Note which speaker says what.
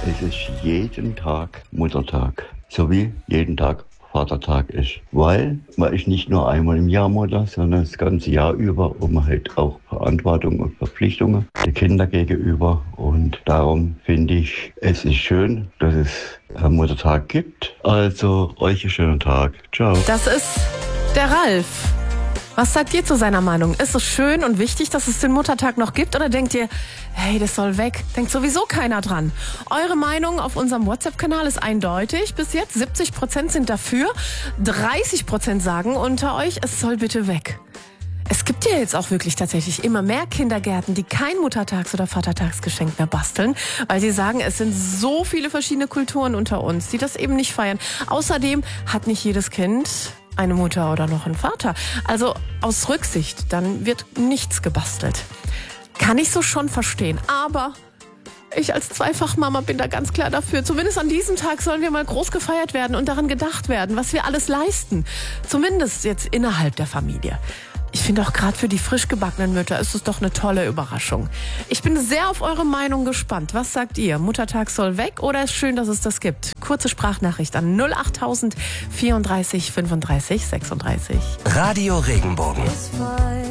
Speaker 1: Es ist jeden Tag Muttertag, so wie jeden Tag Vatertag ist. Weil man ist nicht nur einmal im Jahr Mutter, sondern das ganze Jahr über und man hat auch Verantwortung und Verpflichtungen den Kindern gegenüber. Und darum finde ich, es ist schön, dass es einen Muttertag gibt. Also euch einen schönen Tag. Ciao.
Speaker 2: Das ist der Ralf. Was sagt ihr zu seiner Meinung? Ist es schön und wichtig, dass es den Muttertag noch gibt? Oder denkt ihr, hey, das soll weg? Denkt sowieso keiner dran. Eure Meinung auf unserem WhatsApp-Kanal ist eindeutig. Bis jetzt 70% sind dafür. 30% sagen unter euch, es soll bitte weg. Es gibt ja jetzt auch wirklich tatsächlich immer mehr Kindergärten, die kein Muttertags- oder Vatertagsgeschenk mehr basteln, weil sie sagen, es sind so viele verschiedene Kulturen unter uns, die das eben nicht feiern. Außerdem hat nicht jedes Kind eine Mutter oder noch einen Vater. Also aus Rücksicht, dann wird nichts gebastelt. Kann ich so schon verstehen, aber ich als Zweifachmama bin da ganz klar dafür. Zumindest an diesem Tag sollen wir mal groß gefeiert werden und daran gedacht werden, was wir alles leisten. Zumindest jetzt innerhalb der Familie. Ich finde auch gerade für die frisch gebackenen Mütter ist es doch eine tolle Überraschung. Ich bin sehr auf eure Meinung gespannt. Was sagt ihr? Muttertag soll weg oder ist schön, dass es das gibt? Kurze Sprachnachricht an 08000 34 35 36.
Speaker 3: Radio Regenbogen.